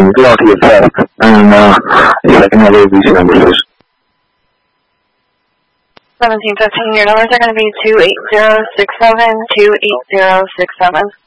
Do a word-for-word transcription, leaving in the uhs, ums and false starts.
and go out to your back. And uh, if I can have A B C number, please. seventeen fifteen, your numbers are going to be two eight zero six seven, two eight zero six seven.